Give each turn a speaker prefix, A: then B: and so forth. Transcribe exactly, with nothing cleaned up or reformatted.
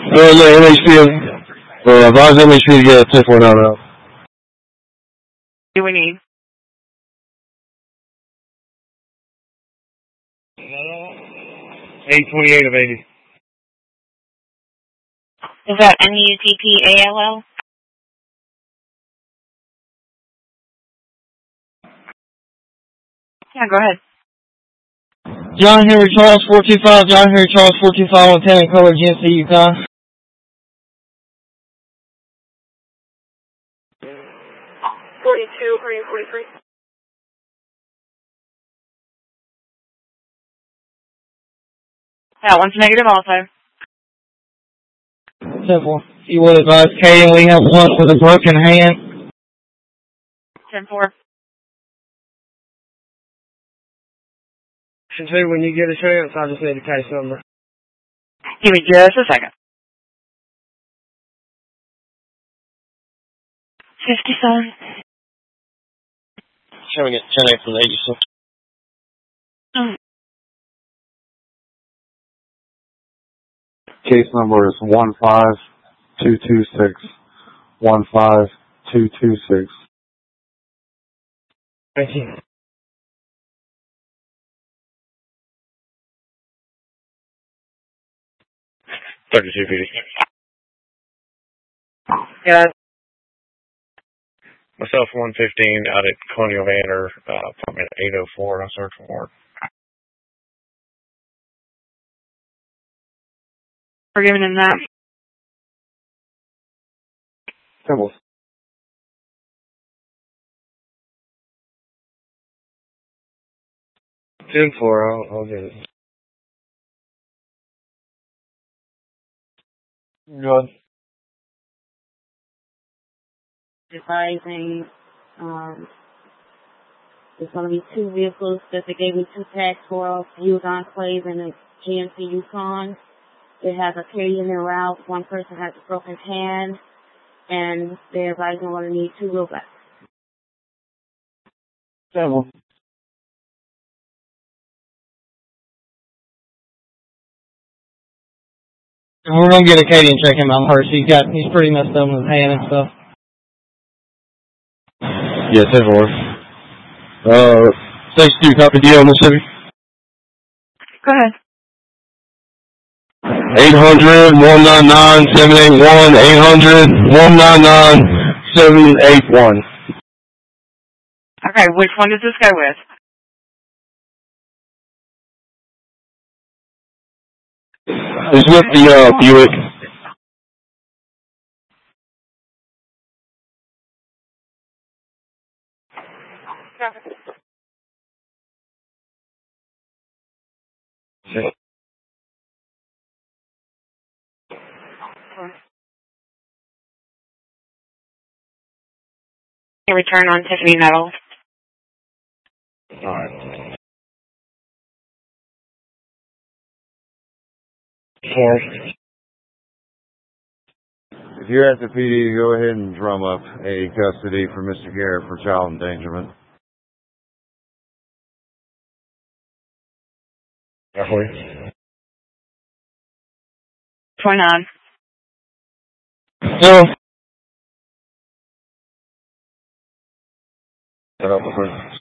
A: Uh, no, M H P, uh, advise M H P to get a ten four nine out.
B: Do we need?
A: eight twenty-eight of eighty.
B: Is that N U T P A L L? Yeah, go ahead.
C: John Henry Charles four two five, John Henry Charles four two five, Lieutenant Color G M C Yukon.
B: forty-two, forty-three. That one's negative also.
C: Simple. You would advise Kay, and we have one with a broken hand.
B: ten four.
C: And two, when you get a chance, I just need a case number.
B: Give me just a second. fifty-seven.
A: Showing it ten eight from eighty-six.
B: Oh.
D: Case number is one five two two six. one five two two six.
C: Thank you.
A: thirty-two fifty.
B: Yeah.
A: Myself, one fifteen, out at Colonial Manor, uh, apartment eight oh four, I search for work.
B: We're giving him that.
D: Symbols.
A: ten four, I'll, I'll get it. Good.
E: Advising, um, there's going to be two vehicles that they gave me two tags for, Youth Enclave and a G M C Yukon. They have a carry in their route. One person has a broken hand, and they're advising we're going to need two wheelbacks.
C: Simple. And we're gonna get a Katie and check him out first. He's got, he's pretty messed up with his hand and stuff.
A: Yeah, ten four. Uh, sixty-two, copy D L, Mississippi.
B: Go ahead.
A: eight hundred, one nine nine, seven eight one, eight hundred, one nine nine, seven eight one.
B: Okay, which one does this go with?
A: It's with the, uh, Buick.
B: A return on Tiffany Metal.
A: Alright. Sorry.
D: If you're at the P D, go ahead and drum up a custody for Mister Garrett for child endangerment.
B: twenty-nine.
C: So,
A: Set up,